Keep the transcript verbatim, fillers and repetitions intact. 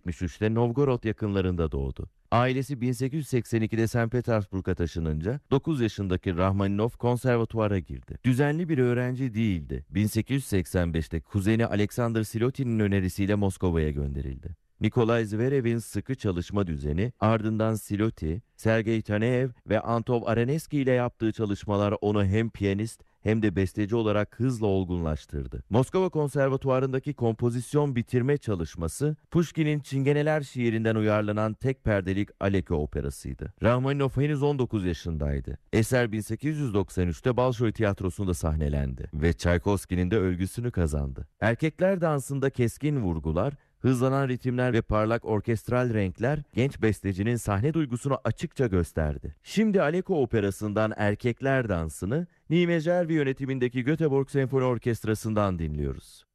yetmiş üçte Novgorod yakınlarında doğdu. Ailesi bin sekiz yüz seksen ikide Sankt Petersburg'a taşınınca dokuz yaşındaki Rahmaninov konservatuvara girdi. Düzenli bir öğrenci değildi. bin sekiz yüz seksen beşte kuzeni Alexander Silotin'in önerisiyle Moskova'ya gönderildi. Nikolay Zverev'in sıkı çalışma düzeni, ardından Siloti, Sergey Taneyev ve Antov Areneski ile yaptığı çalışmalar onu hem piyanist hem de besteci olarak hızla olgunlaştırdı. Moskova Konservatuvarı'ndaki kompozisyon bitirme çalışması, Pushkin'in Çingeneler şiirinden uyarlanan tek perdelik Aleko operasıydı. Rahmaninov henüz on dokuz yaşındaydı. Eser bin sekiz yüz doksan üçte Bolşoy Tiyatrosu'nda sahnelendi ve Çaykovski'nin de övgüsünü kazandı. Erkekler dansında keskin vurgular, hızlanan ritimler ve parlak orkestral renkler genç bestecinin sahne duygusunu açıkça gösterdi. Şimdi Aleko operasından Erkekler Dansı'nı Nimejervi yönetimindeki Göteborg Senfoni Orkestrası'ndan dinliyoruz.